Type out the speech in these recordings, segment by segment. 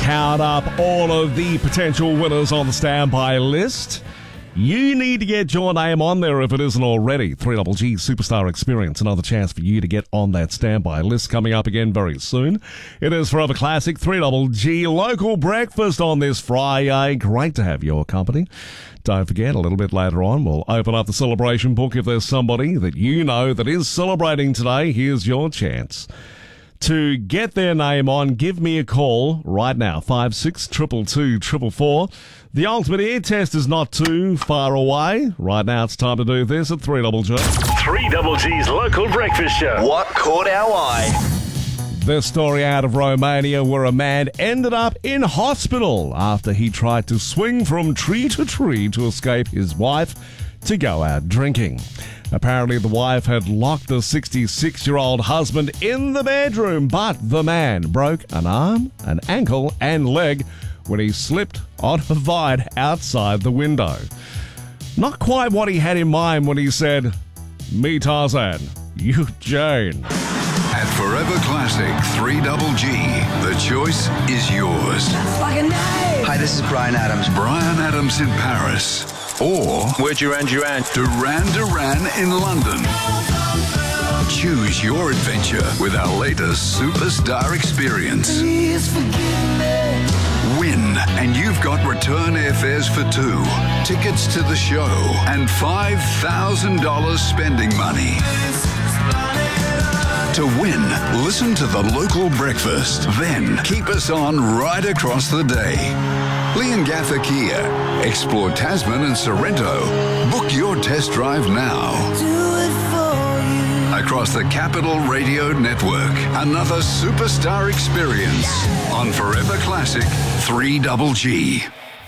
count up all of the potential winners on the standby list. You need to get your name on there if it isn't already. 3GG Superstar Experience, another chance for you to get on that standby list coming up again very soon. It is Forever Classic 3GG Local Breakfast on this Friday. Great to have your company. Don't forget, a little bit later on, we'll open up the celebration book. If there's somebody that you know that is celebrating today, here's your chance to get their name on. Give me a call right now, 562224. The ultimate ear test is not too far away. Right now it's time to do this at 3GG. 3GG's Local Breakfast Show. What caught our eye? This story out of Romania where a man ended up in hospital after he tried to swing from tree to tree to escape his wife to go out drinking. Apparently, the wife had locked the 66-year-old husband in the bedroom, but the man broke an arm, an ankle, and leg when he slipped on a vine outside the window. Not quite what he had in mind when he said, "Me Tarzan, you Jane." At Forever Classic 3GG, the choice is yours. Hi, this is Brian Adams. Brian Adams in Paris. Or We're Duran Duran. Duran in London. Choose your adventure with our latest Superstar Experience. Win, and you've got return airfares for two, tickets to the show, and $5,000 spending money. To win, listen to the Local Breakfast. Then keep us on right across the day. Leongatha Kia. Explore Tasman and Sorrento. Book your test drive now. Across the Capital Radio Network, another Superstar Experience on Forever Classic 3GG.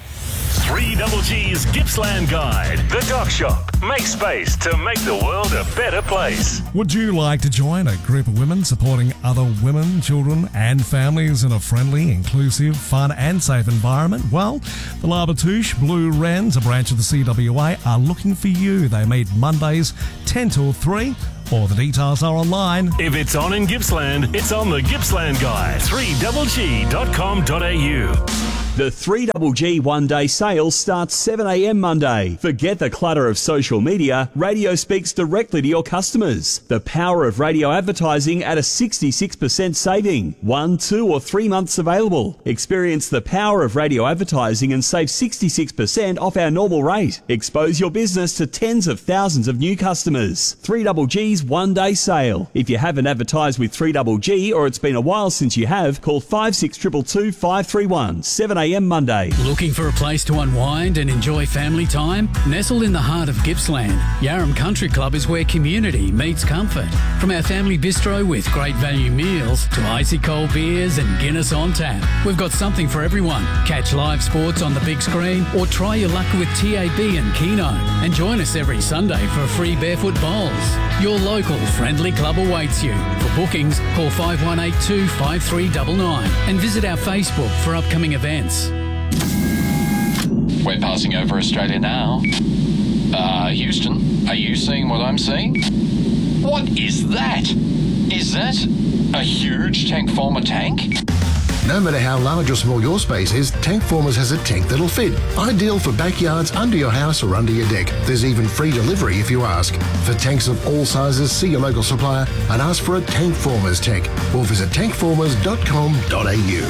3GG's Gippsland Guide. The Dock Shop. Make space to make the world a better place. Would you like to join a group of women supporting other women, children and families in a friendly, inclusive, fun and safe environment? Well, the Labatouche Blue Wrens, a branch of the CWA, are looking for you. They meet Mondays 10 till 3. All the details are online. If it's on in Gippsland, it's on the Gippsland Guide. 3GG.com.au. The 3GG one-day sale starts 7 a.m. Monday. Forget the clutter of social media. Radio speaks directly to your customers. The power of radio advertising at a 66% saving. 1, 2 or 3 months available. Experience the power of radio advertising and save 66% off our normal rate. Expose your business to tens of thousands of new customers. 3GG's one-day sale. If you haven't advertised with 3GG or it's been a while since you have, call 56222 531. 7 a.m. Monday. Looking for a place to unwind and enjoy family time? Nestled in the heart of Gippsland, Yarram Country Club is where community meets comfort. From our family bistro with great value meals to icy cold beers and Guinness on tap, we've got something for everyone. Catch live sports on the big screen or try your luck with TAB and Keno. And join us every Sunday for free barefoot bowls. Your local friendly club awaits you. For bookings, call 5182 5399 and visit our Facebook for upcoming events. We're passing over Australia now. Houston, are you seeing what I'm seeing? What is that? Is that a huge Tankformer tank? No matter how large or small your space is, Tankformers has a tank that'll fit. Ideal for backyards, under your house or under your deck. There's even free delivery if you ask. For tanks of all sizes, see your local supplier and ask for a Tankformers tank or visit tankformers.com.au.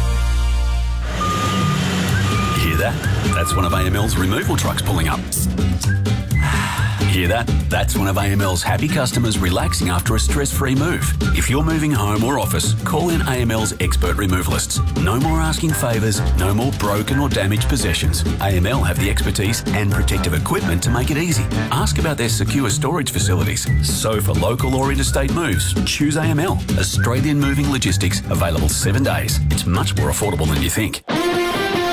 Hear that? That's one of AML's removal trucks pulling up. Hear that? That's one of AML's happy customers relaxing after a stress-free move. If you're moving home or office, call in AML's expert removalists. No more asking favours, no more broken or damaged possessions. AML have the expertise and protective equipment to make it easy. Ask about their secure storage facilities. So for local or interstate moves, choose AML. Australian Moving Logistics, available 7 days. It's much more affordable than you think.